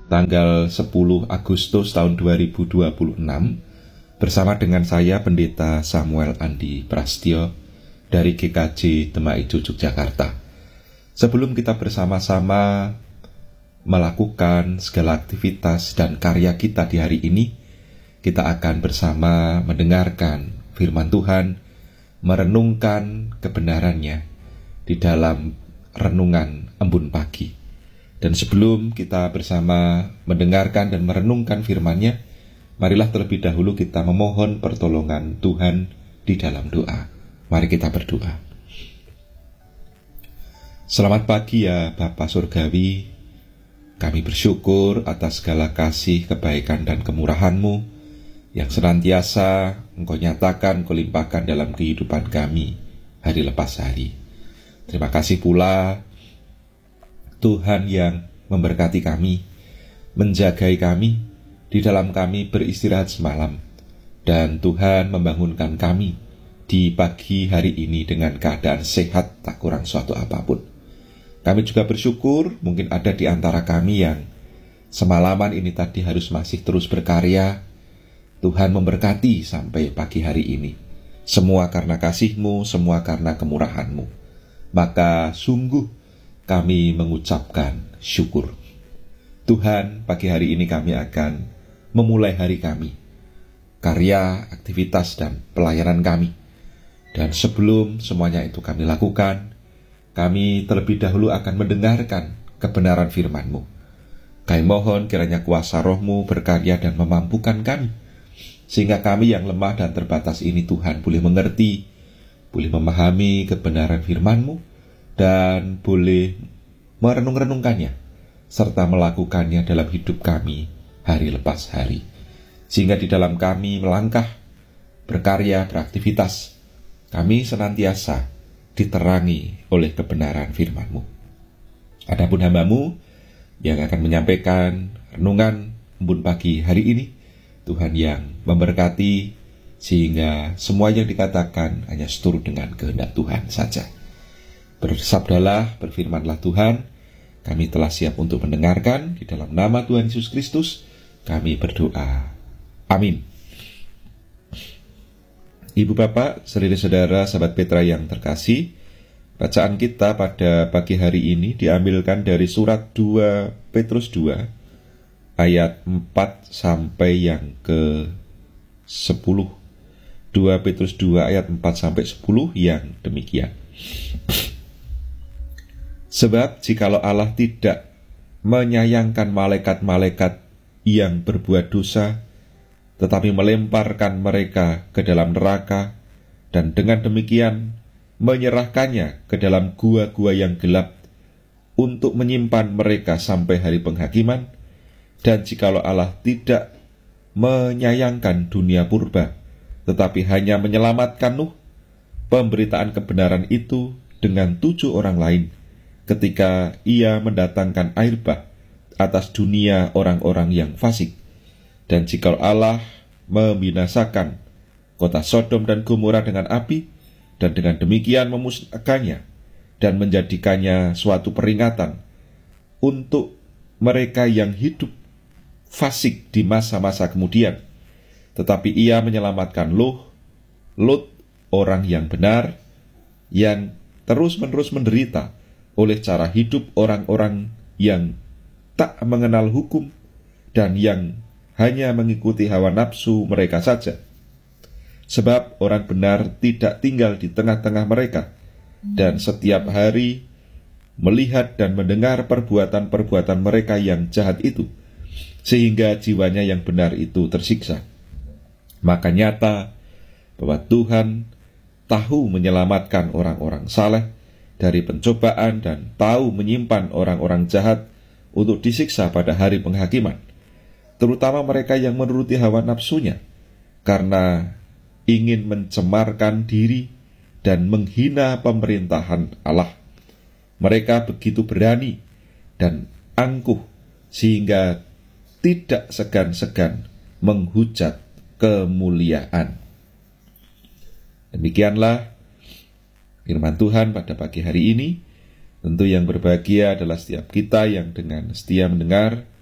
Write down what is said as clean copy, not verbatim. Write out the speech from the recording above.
tanggal 10 Agustus tahun 2026 bersama dengan saya Pendeta Samuel Andi Prastyo dari GKJ Demak Ijo Yogyakarta. Sebelum kita bersama-sama melakukan segala aktivitas dan karya kita di hari ini, kita akan bersama mendengarkan firman Tuhan, merenungkan kebenarannya di dalam renungan embun pagi. Dan sebelum kita bersama mendengarkan dan merenungkan firman-Nya, marilah terlebih dahulu kita memohon pertolongan Tuhan di dalam doa. Mari kita berdoa. Selamat pagi ya Bapa Surgawi. Kami bersyukur atas segala kasih, kebaikan, dan kemurahan-Mu yang senantiasa Engkau nyatakan, Engkau limpahkan dalam kehidupan kami hari lepas hari. Terima kasih pula Tuhan yang memberkati kami, menjagai kami, di dalam kami beristirahat semalam, dan Tuhan membangunkan kami di pagi hari ini dengan keadaan sehat, tak kurang suatu apapun. Kami juga bersyukur mungkin ada di antara kami yang semalaman ini tadi harus masih terus berkarya. Tuhan memberkati sampai pagi hari ini. Semua karena kasih-Mu, semua karena kemurahan-Mu. Maka sungguh kami mengucapkan syukur. Tuhan, pagi hari ini kami akan memulai hari kami, karya, aktivitas, dan pelayanan kami. Dan sebelum semuanya itu kami lakukan, kami terlebih dahulu akan mendengarkan kebenaran firman-Mu. Kami mohon kiranya kuasa Roh-Mu berkarya dan memampukan kami, sehingga kami yang lemah dan terbatas ini Tuhan boleh mengerti, boleh memahami kebenaran firman-Mu, dan boleh merenung-renungkannya, serta melakukannya dalam hidup kami hari lepas hari. Sehingga di dalam kami melangkah, berkarya, beraktivitas, kami senantiasa diterangi oleh kebenaran firman-Mu. Adapun hamba-Mu yang akan menyampaikan renungan embun pagi hari ini, Tuhan yang memberkati sehingga semua yang dikatakan hanya seturut dengan kehendak Tuhan saja. Bersabdalah, berfirmanlah Tuhan, kami telah siap untuk mendengarkan. Di dalam nama Tuhan Yesus Kristus kami berdoa. Amin. Ibu Bapak, saudara-saudara, sahabat Petra yang terkasih, bacaan kita pada pagi hari ini diambilkan dari surat 2 Petrus 2 ayat 4 sampai yang ke-10. 2 Petrus 2 ayat 4 sampai 10 yang demikian. Sebab jikalau Allah tidak menyayangkan malaikat-malaikat yang berbuat dosa, tetapi melemparkan mereka ke dalam neraka, dan dengan demikian menyerahkannya ke dalam gua-gua yang gelap untuk menyimpan mereka sampai hari penghakiman. Dan jikalau Allah tidak menyayangkan dunia purba, tetapi hanya menyelamatkan Nuh, pemberitaan kebenaran itu dengan 7 orang lain, ketika ia mendatangkan air bah atas dunia orang-orang yang fasik. Dan jikalau Allah membinasakan kota Sodom dan Gomora dengan api, dan dengan demikian memusnahkannya dan menjadikannya suatu peringatan untuk mereka yang hidup fasik di masa-masa kemudian, tetapi ia menyelamatkan Lut, orang yang benar, yang terus-menerus menderita oleh cara hidup orang-orang yang tak mengenal hukum dan yang hanya mengikuti hawa nafsu mereka saja. Sebab orang benar tidak tinggal di tengah-tengah mereka, dan setiap hari melihat dan mendengar perbuatan-perbuatan mereka yang jahat itu, sehingga jiwanya yang benar itu tersiksa. Maka nyata bahwa Tuhan tahu menyelamatkan orang-orang saleh dari pencobaan dan tahu menyimpan orang-orang jahat untuk disiksa pada hari penghakiman, terutama mereka yang menuruti hawa nafsunya, karena ingin mencemarkan diri dan menghina pemerintahan Allah. Mereka begitu berani dan angkuh sehingga tidak segan-segan menghujat kemuliaan. Demikianlah firman Tuhan pada pagi hari ini. Tentu yang berbahagia adalah setiap kita yang dengan setia mendengar